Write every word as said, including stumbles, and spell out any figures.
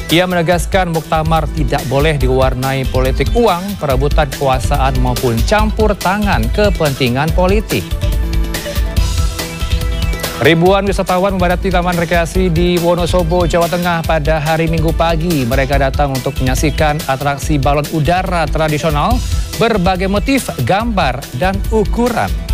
Ia menegaskan muktamar tidak boleh diwarnai politik uang, perebutan kekuasaan maupun campur tangan kepentingan politik. Ribuan wisatawan memadati Taman Rekreasi di Wonosobo, Jawa Tengah pada hari Minggu pagi. Mereka datang untuk menyaksikan atraksi balon udara tradisional berbagai motif, gambar, dan ukuran.